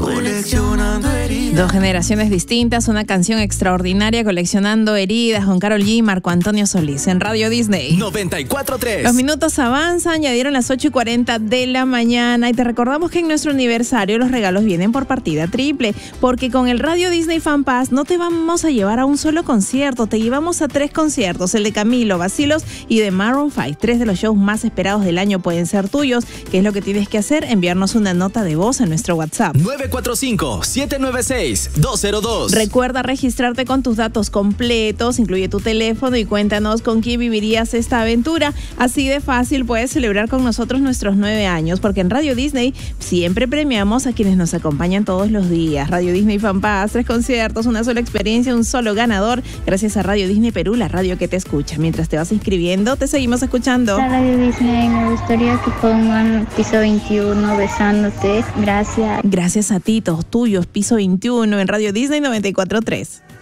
Coleccionando heridas. Dos generaciones distintas, una canción extraordinaria, Coleccionando heridas, con Karol G y Marco Antonio Solís en Radio Disney 94.3. Los minutos avanzan, ya dieron las 8:40 de la mañana y te recordamos que en nuestro aniversario los regalos vienen por partida triple, porque con el Radio Disney Fan Pass no te vamos a llevar a un solo concierto, te llevamos a 3 conciertos, el de Camilo, Bacilos y de Maroon 5. 3 de los shows más esperados del año pueden ser tuyos. ¿Qué es lo que tienes que hacer? Enviarnos una nota de voz en nuestro WhatsApp 945-796-202. Recuerda registrarte con tus datos completos, incluye tu teléfono y cuéntanos con quién vivirías esta aventura. Así de fácil puedes celebrar con nosotros nuestros 9 años, porque en Radio Disney siempre premiamos a quienes nos acompañan todos los días. Radio Disney Fan Pass, 3 conciertos, una sola experiencia, un solo ganador, gracias a Radio Disney Perú, la radio que te escucha. Mientras te vas inscribiendo, te seguimos escuchando. Radio Disney, me gustaría que pongan Piso 21, Besándote. Gracias. Gracias a ti, todos tuyos, Piso 21 en Radio Disney 94.3.